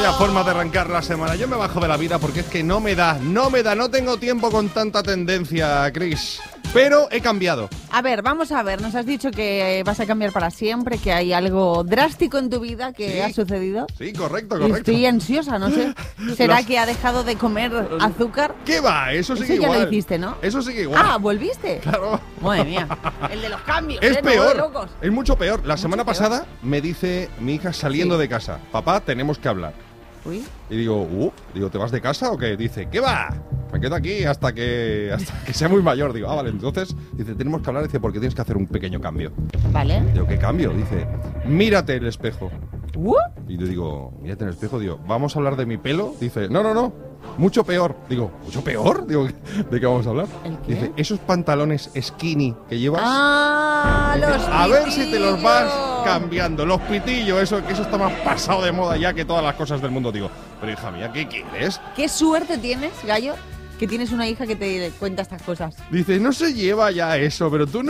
Vaya forma de arrancar la semana. Yo me bajo de la vida porque es que no tengo tiempo con tanta tendencia, Chris. Pero he cambiado. A ver, vamos a ver, nos has dicho que vas a cambiar para siempre, que hay algo drástico en tu vida que ha sucedido. Sí, correcto. Estoy ansiosa, no sé. ¿Será que ha dejado de comer azúcar? ¿Qué va? Eso sigue igual. Eso ya lo hiciste, ¿no? Eso sigue igual. Ah, ¿volviste? Claro. Madre mía, el de los cambios. Es peor, locos. es mucho peor. La semana pasada me dice mi hija saliendo de casa: papá, tenemos que hablar. Uy. Y digo, ¿te vas de casa o qué? Dice, ¿qué va? Me quedo aquí hasta que sea muy mayor. Digo, vale, entonces, dice, tenemos que hablar, dice, porque tienes que hacer un pequeño cambio. Vale. Digo, ¿qué cambio? Dice, mírate el espejo. Y yo digo, mírate en el espejo, digo, ¿vamos a hablar de mi pelo? Dice, no, mucho peor. Digo, ¿mucho peor? Digo, ¿de qué vamos a hablar? ¿El qué? Dice, esos pantalones skinny que llevas. Ah, dice, los pitillos. A ver si te los vas cambiando. Los pitillos, eso está más pasado de moda ya que todas las cosas del mundo. Digo, pero hija mía, ¿qué quieres? ¿Qué suerte tienes, Gallo, que tienes una hija que te cuenta estas cosas? Dice, no se lleva ya eso, pero tú no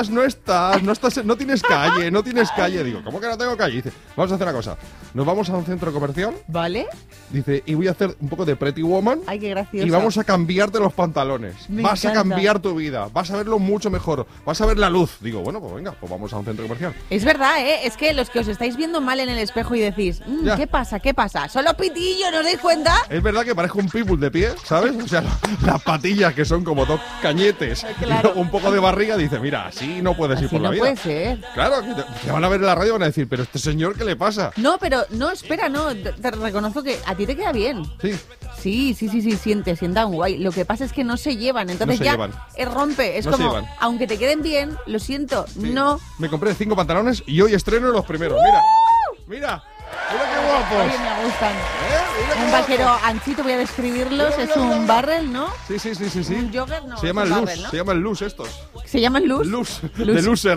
tienes calle. Digo, ¿cómo que no tengo calle? Dice, vamos a hacer una cosa, nos vamos a un centro comercial. ¿Vale? Dice, y voy a hacer un poco de Pretty Woman. Ay, qué gracioso. Y vamos a cambiarte los pantalones. Vas a cambiar tu vida, vas a verlo mucho mejor, vas a ver la luz. Digo, bueno, pues venga, pues vamos a un centro comercial. Es verdad, ¿eh? Es que los que os estáis viendo mal en el espejo y decís, ¿qué pasa? ¿Son los pitillos, no os dais cuenta? Es verdad que parezco un pitbull de pie, ¿sabes? O sea, las patillas que son como dos cañetes y luego un poco de barriga, dice, mira, así no puedes ir por la vida. Así no puede ser. Claro, que te van a ver en la radio y van a decir, pero este señor, ¿qué le pasa? No, pero no, espera, no, te reconozco que a ti te queda bien. Sí. Sí, sientan guay. Lo que pasa es que no se llevan, entonces no se llevan. Rompe. Es como, aunque te queden bien, lo siento, no. Me compré 5 pantalones y hoy estreno los primeros. Mira qué guapos. Oye, me gustan. Un vaquero anchito, voy a describirlos. Es un barrel, ¿no? Sí. Un jogger, no. Se llaman loose, ¿no? Se llaman loose estos. ¿Se llaman loose? Loose. De loser.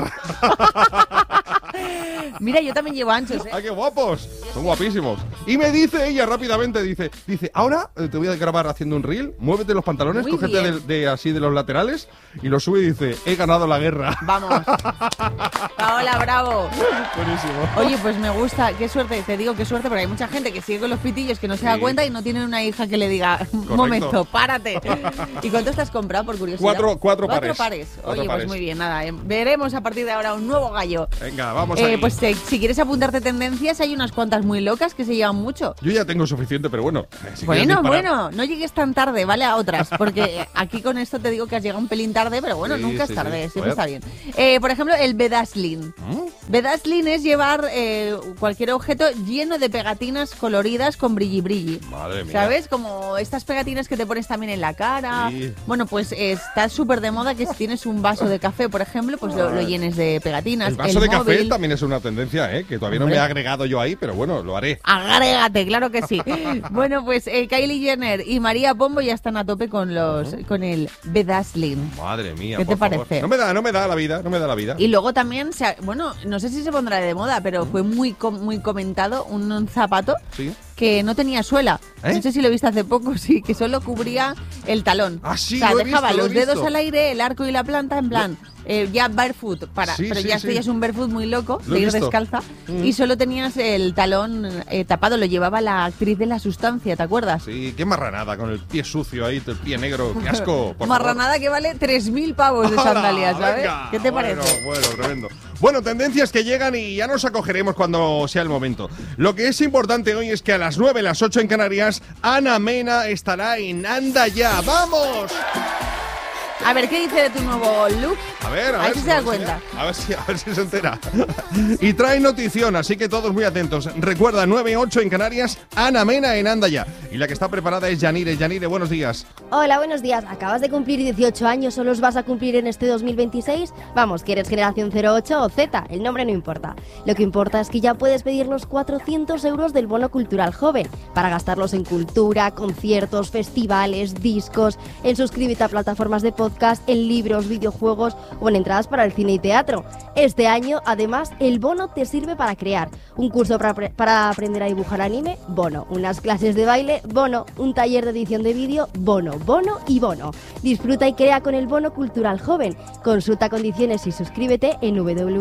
Mira, yo también llevo anchos, ¿eh? ¡Ah, qué guapos! Son guapísimos. Y me dice ella rápidamente, dice, ahora te voy a grabar haciendo un reel, muévete los pantalones, Muy cógete así de los laterales y lo sube y dice, he ganado la guerra. Vamos. Paola, bravo. Buenísimo. Oye, pues me gusta, qué suerte, te digo qué suerte, porque hay mucha gente que sigue con los pitillos que no se da cuenta y no tienen una hija que le diga, un momento, párate. ¿Y cuánto estás comprado, por curiosidad? Cuatro pares. Cuatro Oye, pares. pues muy bien, nada, veremos a partir de ahora un nuevo gallo. Venga, vamos ahí. Pues si quieres apuntarte tendencias, hay unas cuantas muy locas que se llevan mucho. Yo ya tengo suficiente, pero bueno. Bueno, no llegues tan tarde, ¿vale? A otras, porque aquí con esto te digo que has llegado un pelín tarde, pero bueno, nunca es tarde, siempre está bien. Por ejemplo, el bedazzling. Bedazzling es llevar cualquier objeto lleno de pegatinas coloridas con brilli. Madre mía. ¿Sabes? Como estas pegatinas que te pones también en la cara. Sí. Bueno, pues está súper de moda que si tienes un vaso de café, por ejemplo, pues lo llenes de pegatinas. El vaso de café también es una tendencia, que todavía no me he agregado yo ahí, pero bueno, lo haré. Agrégate, claro que sí. Bueno, pues Kylie Jenner y María Pombo ya están a tope con el bedazzling. Madre mía, ¿qué te parece? No me da la vida. Y luego también, bueno, no sé si se pondrá de moda, pero fue muy comentado un zapato que no tenía suela. No sé si lo viste hace poco, sí, que solo cubría el talón. Ah, sí, o sea, lo he dejaba visto, los dedos al aire, el arco y la planta en plan... ya barefoot, pero ya es un barefoot muy loco, de ir descalza, y solo tenías el talón tapado, lo llevaba la actriz de La Sustancia, ¿te acuerdas? Sí, qué marranada, con el pie sucio ahí, el pie negro, qué asco. Marranada que vale 3.000 pavos de sandalias, ¿sabes? Venga, ¿qué te parece? Bueno, tremendo. Bueno, tendencias que llegan y ya nos acogeremos cuando sea el momento. Lo que es importante hoy es que a las 9, las 8 en Canarias, Ana Mena estará en Anda Ya. ¡Vamos! A ver, ¿qué dice de tu nuevo look? A ver si se da cuenta. A ver si se entera. Y trae notición, así que todos muy atentos. Recuerda, 9-8 en Canarias, Ana Mena en Anda Ya. Y la que está preparada es Yanire. Yanire, buenos días. Hola, buenos días. ¿Acabas de cumplir 18 años o los vas a cumplir en este 2026? Vamos, que eres generación 08 o Z, el nombre no importa. Lo que importa es que ya puedes pedir los 400 euros del bono cultural joven para gastarlos en cultura, conciertos, festivales, discos, en suscríbete a plataformas de podcast podcast, en libros, videojuegos o en entradas para el cine y teatro. Este año, además, el bono te sirve para crear un curso para aprender a dibujar anime, bono, unas clases de baile, bono, un taller de edición de vídeo, bono, bono y bono. Disfruta y crea con el bono cultural joven. Consulta condiciones y suscríbete en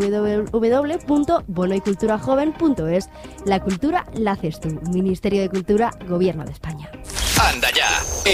www.bonoyculturajoven.es. La cultura la haces tú. Ministerio de Cultura, Gobierno de España. Anda ya.